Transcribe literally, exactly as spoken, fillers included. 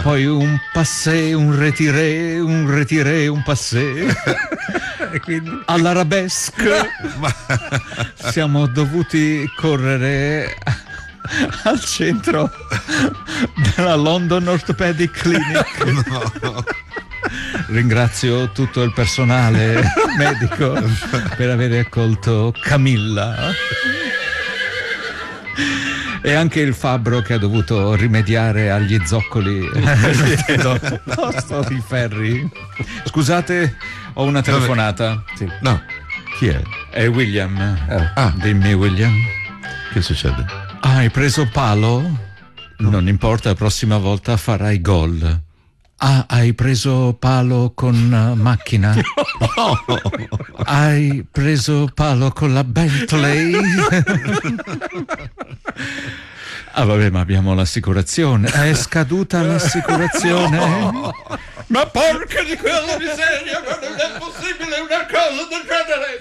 poi un passé, un retiré, un retiré, un passé. E quindi? All'arabesque siamo dovuti correre al centro della London Orthopedic Clinic. No. Ringrazio tutto il personale medico per aver accolto Camilla e anche il fabbro che ha dovuto rimediare agli zoccoli al posto di ferri. Scusate, ho una telefonata. Sì. No, chi è? È William. Ah. Dimmi, William. Che succede? Hai preso palo? Non importa, la prossima volta farai gol. Ah, hai preso palo con uh, macchina? No. Hai preso palo con la Bentley? Ah vabbè, ma abbiamo l'assicurazione. È scaduta l'assicurazione? No. Ma porca di quella miseria, ma non è possibile una cosa del genere!